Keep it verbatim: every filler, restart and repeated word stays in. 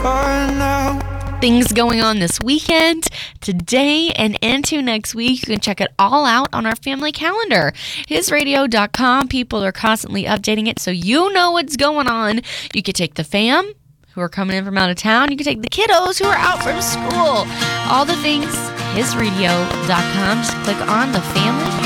car now. Things going on this weekend, today, and into next week. You can check it all out on our family calendar. his radio dot com. People are constantly updating it, so you know what's going on. You can take the fam who are coming in from out of town. You can take the kiddos who are out from school. All the things, his radio dot com. Just click on the family calendar.